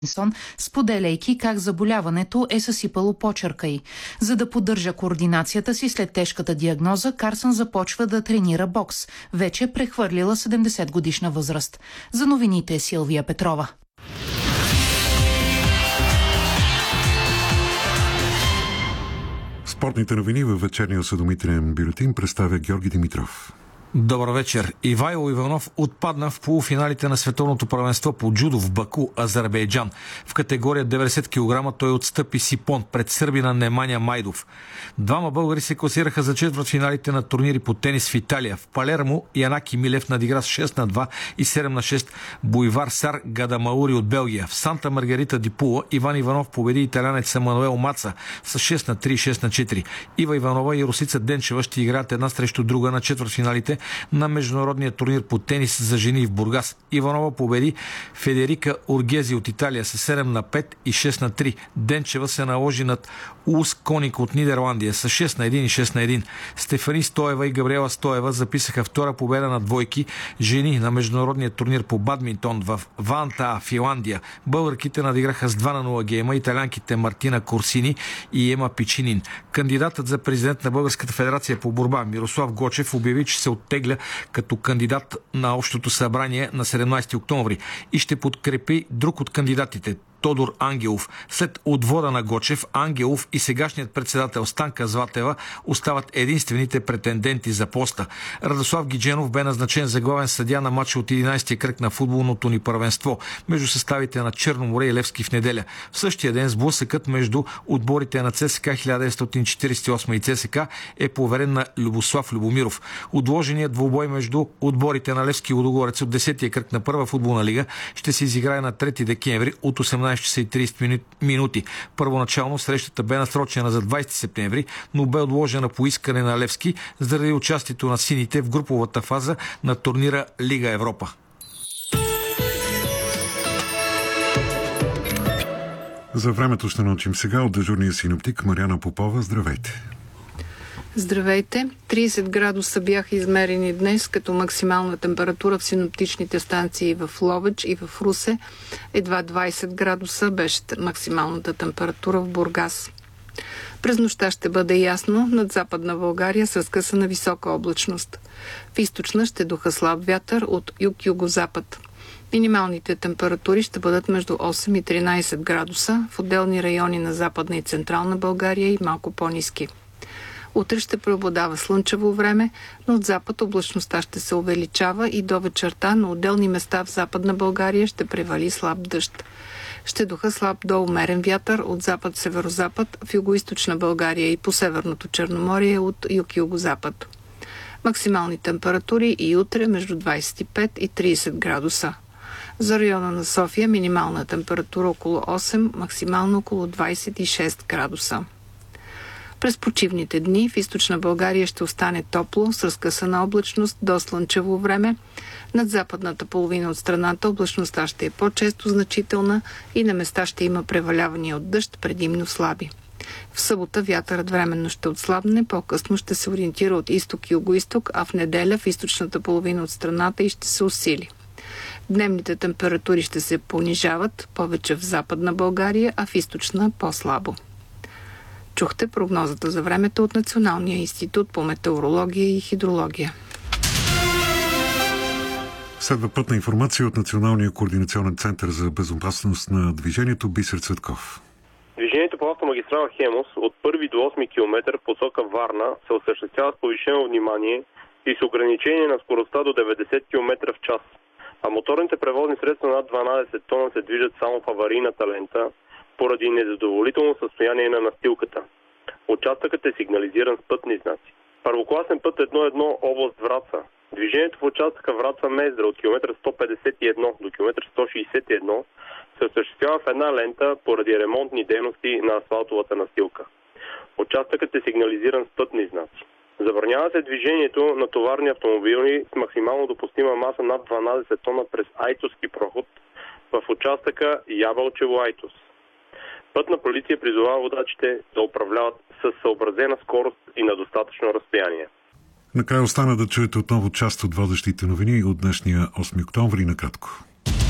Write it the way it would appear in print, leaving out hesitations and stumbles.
споделяйки как заболяването е съсипало почерка й. За да поддържа координацията си след тежката диагноза, Карсън започва да тренира бокс. Вече прехвърлила 70-годишна възраст. За новините Силвия Петрова. Спортните новини във вечерния осведомителен бюлетин представя Георги Димитров. Добър вечер. Ивайло Иванов отпадна в полуфиналите на световното първенство по джудо в Баку, Азербайджан. В категория 90 кг той отстъпи Сипон пред сърбина Неманя Майдов. Двама българи се класираха за четвъртфиналите на турнири по тенис в Италия. В Палермо Янаки Милев надигра с 6-2 и 7-6 Буйвар Сар Гадамаури от Белгия. В Санта Маргарита ди Пула Иван Иванов победи италянеца Мануел Маца с 6-3 и 6-4. Ива Иванова и Русица Денчева ще играят една срещу друга на четвъртфиналите на международния турнир по тенис за жени в Бургас. Иванова победи Федерика Ургези от Италия с 7-5 и 6-3. Денчева се наложи над Ус Коник от Нидерландия с 6-1 и 6-1. Стефани Стоева и Габриела Стоева записаха втора победа на двойки жени на международния турнир по бадминтон в Вантаа, Финландия. Българките надиграха с 2-0 гейма италянките Мартина Корсини и Ема Пичинин. Кандидатът за президент на Българската федерация по борба Мирослав Гочев обяви, че се оттегля като кандидат на Общото събрание на 17 октомври и ще подкрепи друг от кандидатите – Тодор Ангелов. След отвода на Гочев, Ангелов и сегашният председател Станка Златева остават единствените претенденти за поста. Радослав Гидженов бе назначен за главен съдия на матча от 11-ти кръг на футболното ни първенство между съставите на Черно море и Левски в неделя. В същия ден сблъсъкът между отборите на ЦСКА 1948 и ЦСКА е поверен на Любослав Любомиров. Отложеният двубой между отборите на Левски и Лудогорец от 10-тия кръг на първа футболна лига ще се изиграе на 3 декември от 18 часа и 30 минути. Първоначално срещата бе насрочена за 20 септември, но бе отложена по искане на Левски заради участието на сините в груповата фаза на турнира Лига Европа. За времето ще научим сега от дежурния синоптик Мариана Попова. Здравейте! Здравейте! 30 градуса бяха измерени днес, като максимална температура в синоптичните станции в Ловеч и в Русе. Едва 20 градуса беше максималната температура в Бургас. През нощта ще бъде ясно над Западна България с късана висока облачност. В източна ще духа слаб вятър от юг-югозапад. Минималните температури ще бъдат между 8 и 13 градуса, в отделни райони на Западна и Централна България и малко по-ниски. Утре ще преобладава слънчево време, но от запад облачността ще се увеличава и до вечерта на отделни места в Западна България ще превали слаб дъжд. Ще духа слаб до умерен вятър от запад-северозапад в югоизточна България и по Северното Черноморие от юг-югозапад. Максимални температури и утре между 25 и 30 градуса. За района на София минимална температура около 8, максимално около 26 градуса. През почивните дни в източна България ще остане топло, с разкъсана облачност до слънчево време. Над западната половина от страната облачността ще е по-често значителна и на места ще има превалявания от дъжд, предимно слаби. В събота вятърът временно ще отслабне, по-късно ще се ориентира от изток и югоизток, а в неделя в източната половина от страната и ще се усили. Дневните температури ще се понижават, повече в Западна България, а в източна по-слабо. Чухте прогнозата за времето от Националния институт по метеорология и хидрология. Следва пътна информация от Националния координационен център за безопасност на движението. Бисер Цветков. Движението по автомагистрала Хемус от 1 до 8 км в посока Варна се осъществява с повишено внимание и с ограничение на скоростта до 90 км в час, а моторните превозни средства над 12 тона се движат само в аварийната лента поради незадоволително състояние на настилката. Участъкът е сигнализиран с пътни знаци. Първокласен път 1-1 област Враца. Движението в участъка Враца-Мездра от км 151 до км 161 се осъществява в една лента поради ремонтни дейности на асфалтовата настилка. Участъкът е сигнализиран с пътни знаци. Забранява се движението на товарни автомобили с максимално допустима маса над 12 тона през Айтоски проход в участъка Ябълчево-Айтос. Пътна полиция призовава водачите да управляват с съобразена скорост и на достатъчно разстояние. Накрая остана да чуете отново част от водещите новини от днешния 8 октомври накратко.